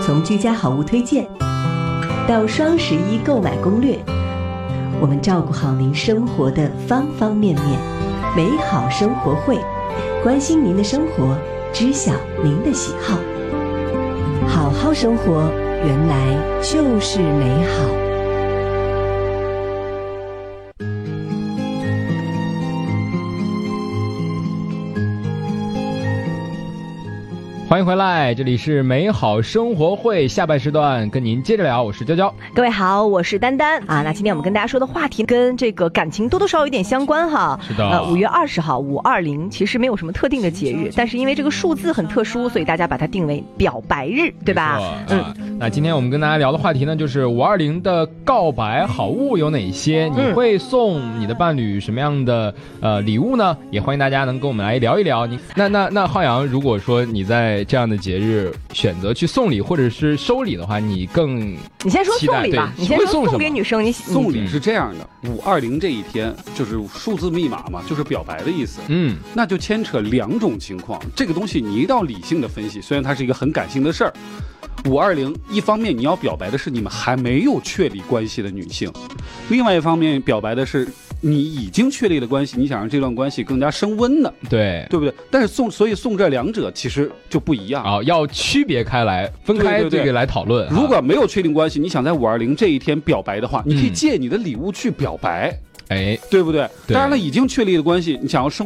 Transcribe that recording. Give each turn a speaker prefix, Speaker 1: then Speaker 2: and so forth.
Speaker 1: 从居家好物推荐到双11购买攻略，我们照顾好您生活的方方面面。美好生活会，关心您的生活，知晓您的喜好。好好生活，原来就是美好。
Speaker 2: 欢迎回来，这里是美好生活会下半时段，跟您接着聊，我是娇娇。
Speaker 3: 各位好，我是丹丹啊。那今天我们跟大家说的话题跟这个感情多多少少有点相关哈。
Speaker 2: 是的
Speaker 3: 5月20号520其实没有什么特定的节日，但是因为这个数字很特殊，所以大家把它定为表白日，对吧？
Speaker 2: 那今天我们跟大家聊的话题呢，就是520的告白好物有哪些？你会送你的伴侣什么样的礼物呢？也欢迎大家能跟我们来聊一聊。那浩洋，如果说你在这样的节日选择去送礼或者是收礼的话，你
Speaker 3: 先说送礼吧，你先说送给女生。
Speaker 4: 送礼是这样的，520这一天就是数字密码嘛，就是表白的意思。那就牵扯两种情况，这个东西你一定要理性的分析，虽然它是一个很感性的事儿。520一方面你要表白的是你们还没有确立关系的女性，另外一方面表白的是你已经确立了关系，你想让这段关系更加升温的，对不对？但是所以送这两者其实就不一样
Speaker 2: 啊，要区别开来，分开这个来讨论。
Speaker 4: 如果没有确定关系，你想在520这一天表白的话，你可以借你的礼物去表白，对不对？当然了，已经确立了关系，你想要升